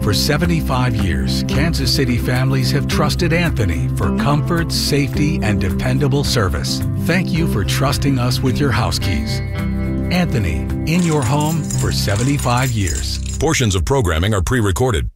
For 75 years, Kansas City families have trusted Anthony for comfort, safety, and dependable service. Thank you for trusting us with your house keys. Anthony, in your home for 75 years. Portions of programming are pre-recorded.